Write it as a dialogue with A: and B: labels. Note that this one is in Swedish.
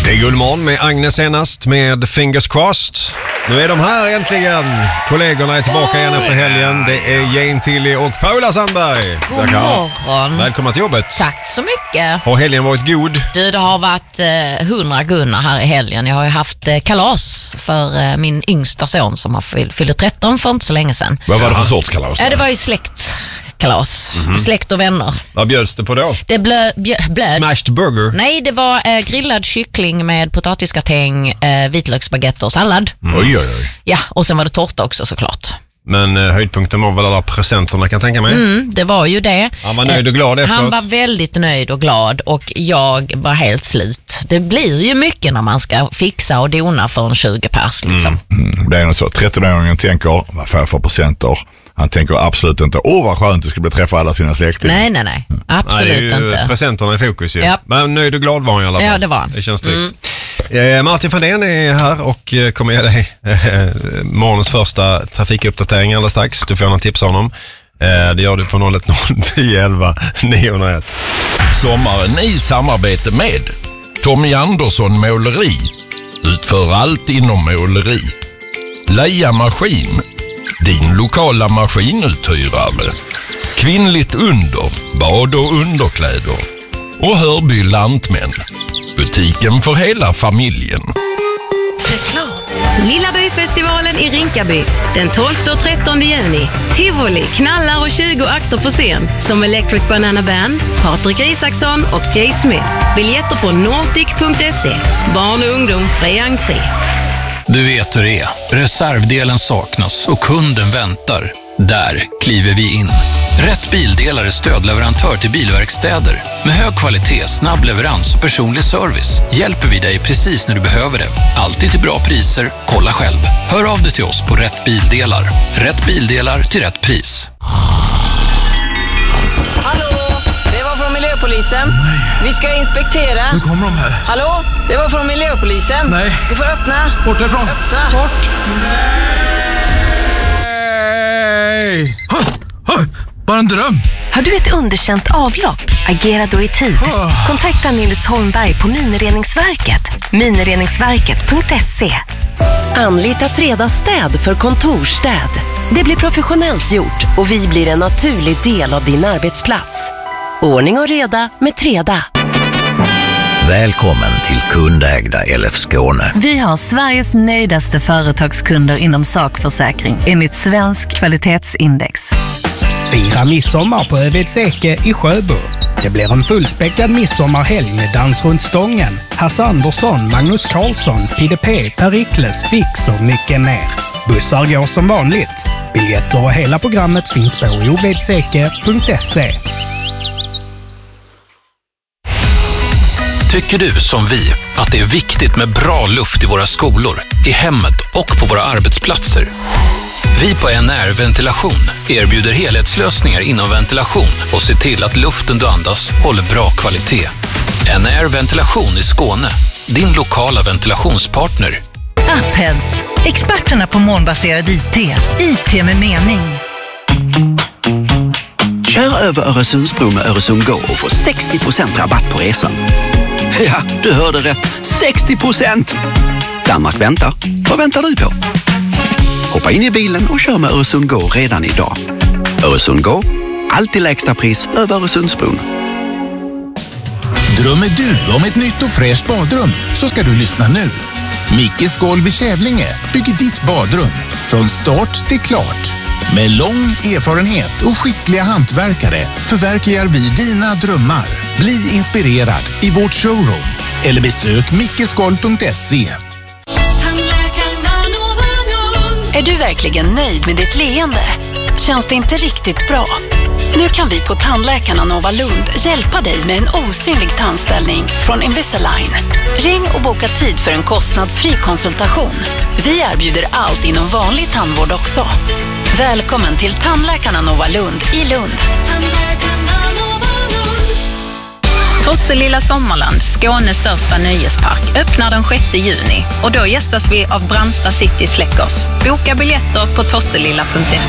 A: Det är Guldmorgon med Agnes senast med Fingers Crossed. Nu är de här äntligen. Kollegorna är tillbaka igen efter helgen. Det är Jane Tilly och Paula Sandberg.
B: God morgon.
A: Välkommen till jobbet.
B: Tack så mycket.
A: Har helgen varit god?
B: Du, det har varit 100 gunnar här i helgen. Jag har ju haft kalas för min yngsta son som har fyllt 13 för inte så länge sedan.
C: Vad var det för sorts kalas?
B: Det var ju släktkalas. Släkt och vänner.
A: Vad bjöds det på då?
B: Det blöd.
A: Smashed burger?
B: Nej, det var grillad kyckling med potatisgratäng, vitlöksbaguette och sallad.
C: Oj.
B: Ja, och sen var det tårta också såklart.
A: Men höjdpunkten var väl alla presenterna, kan jag tänka mig.
B: Det var ju det.
A: Han var nöjd och glad efteråt.
B: Han var väldigt nöjd och glad och jag var helt slut. Det blir ju mycket när man ska fixa och dona för en 20 pers liksom.
C: Det är nog så. 13-åringen tänker, vad får jag för presenter? Han tänker absolut inte, vad skönt det ska bli träffa alla sina släktingar.
B: Nej. Absolut
A: inte. Det är ju presenterna i fokus ju.
B: Ja.
A: Men nöjd och glad var han i alla fall.
B: Ja, det var han.
A: Det känns tryggt. Martin Fandén är här och kommer ge dig morgonens första trafikuppdatering alldeles strax. Du får en tips av honom. Det gör du på 010 11 901.
D: Sommaren i samarbete med Tommy Andersson Måleri. Utför allt inom måleri. Leia Maskin. Din lokala maskinuthyrare. Kvinnligt under, bad och underkläder. Och Hörby Lantmän. Butiken för hela familjen.
E: Lillabyfestivalen i Rinkaby den 12 och 13 juni. Tivoli, knallar och 20 akter på scen som Electric Banana Band, Patrik Isaksson och Jay Smith. Biljetter på nordic.se. Barn och ungdom fri entré.
F: Du vet hur det är. Reservdelen saknas och kunden väntar. Där kliver vi in. Rätt Bildelar är stödleverantör till bilverkstäder. Med hög kvalitet, snabb leverans och personlig service hjälper vi dig precis när du behöver det. Alltid till bra priser. Kolla själv. Hör av dig till oss på Rätt Bildelar. Rätt Bildelar till rätt pris.
G: Hallå, det var från miljöpolisen.
H: Nej.
G: Vi ska inspektera.
H: Nu kommer de här.
G: Hallå, det var från miljöpolisen.
H: Nej.
G: Du får öppna.
H: Bort därifrån.
G: Öppna.
H: Bort.
A: Nej!
H: Bara en dröm.
I: Har du ett underkänt avlopp? Agera då i tid. Kontakta Nils Holmberg på Minireningsverket. Minireningsverket.se.
E: Anlita Treda städ för kontorstäd. Det blir professionellt gjort och vi blir en naturlig del av din arbetsplats. Ordning och reda med Treda.
J: Välkommen till kundägda LF Skåne.
K: Vi har Sveriges nöjdaste företagskunder inom sakförsäkring enligt Svensk kvalitetsindex.
L: Fira midsommar på Övedseke i Sjöbo. Det blir en fullspäckad midsommarhelg med dans runt stången, Hasse Andersson, Magnus Karlsson, PDP, Perikles, Fix och mycket mer. Bussar går som vanligt. Biljetter och hela programmet finns på ovedseke.se.
F: Tycker du som vi att det är viktigt med bra luft i våra skolor, i hemmet och på våra arbetsplatser? Vi på NR Ventilation erbjuder helhetslösningar inom ventilation och ser till att luften du andas håller bra kvalitet. NR Ventilation i Skåne, din lokala ventilationspartner.
K: Upheads, experterna på molnbaserad IT. IT med mening.
M: Kör över Öresundsbron med Öresund Go och få 60% rabatt på resan. Ja, du hörde rätt. 60%! Danmark väntar. Vad väntar du på? Hoppa in i bilen och kör med Öresund Go redan idag. Öresund Go, alltid lägsta pris över Öresundsbron.
N: Drömmer du om ett nytt och fräscht badrum så ska du lyssna nu. Mickes Golv i Kävlinge bygger ditt badrum från start till klart. Med lång erfarenhet och skickliga hantverkare förverkligar vi dina drömmar. Bli inspirerad i vårt showroom eller besök mickesgolv.se.
E: Är du verkligen nöjd med ditt leende? Känns det inte riktigt bra? Nu kan vi på Tandläkarna Nova Lund hjälpa dig med en osynlig tandställning från Invisalign. Ring och boka tid för en kostnadsfri konsultation. Vi erbjuder allt inom vanlig tandvård också. Välkommen till Tandläkarna Nova Lund i Lund.
O: Tosselilla Sommarland, Skånes största nöjespark, öppnar den 6 juni och då gästas vi av Brandsta City Släckers. Boka biljetter på tosselilla.se.